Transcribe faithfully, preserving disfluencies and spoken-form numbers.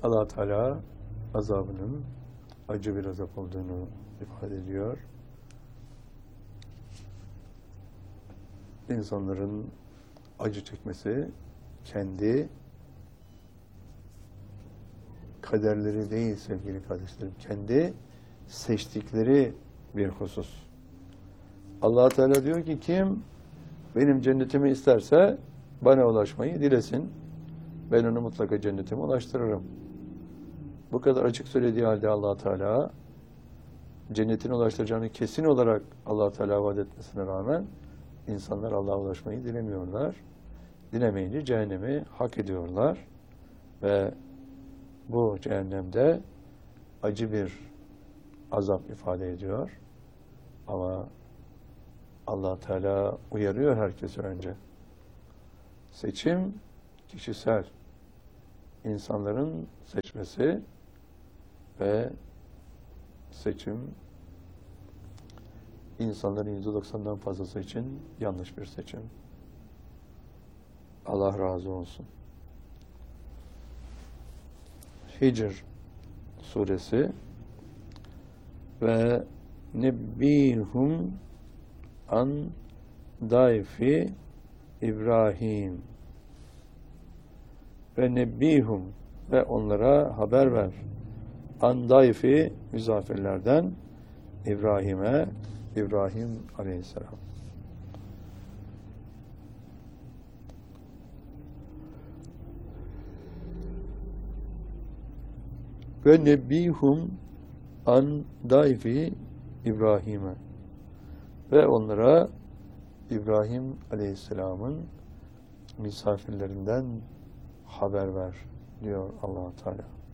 Allah Teala azabının acı bir azap olduğunu ifade ediyor. İnsanların acı çekmesi kendi kaderleri değil sevgili kardeşlerim. Kendi seçtikleri bir husus. Allah Teala diyor ki kim benim cennetimi isterse bana ulaşmayı dilesin. Ben onu mutlaka cennetime ulaştırırım. Bu kadar açık söylediği halde Allah Teala cennetine ulaştıracağını kesin olarak Allah Teala vaat etmesine rağmen insanlar Allah'a ulaşmayı dilemiyorlar. Dilemeyince cehennemi hak ediyorlar ve bu cehennemde acı bir azap ifade ediyor. Ama Allah Teala uyarıyor herkese önce. Seçim kişisel. İnsanların seçmesi ve seçim insanların yüzde doksandan fazlası için yanlış bir seçim. Allah razı olsun. Hicr suresi ve nebbihum an dayfi İbrahim ve nebbihum ve onlara haber ver an dayfi misafirlerden İbrahim'e İbrahim aleyhisselam. Ve nebbihum an dayfi İbrahim'e ve onlara İbrahim aleyhisselamın misafirlerinden haber ver diyor Allah Teala.